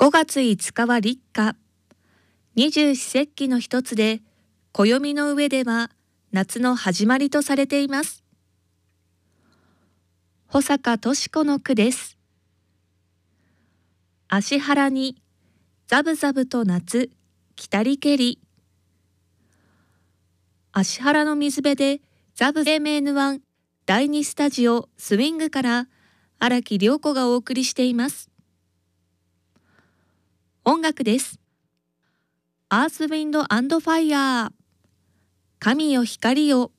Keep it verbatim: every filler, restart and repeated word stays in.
ごがついつかは立夏、二十四節気の一つで、暦の上では夏の始まりとされています。保坂敏子の句です。芦原にざぶざぶと夏来たりけり。芦原の水辺でザブ エムエヌワン だいにスタジオスウィングから荒木涼子がお送りしています。音楽です。アースウィンドアンドファイヤー。神よ光よ。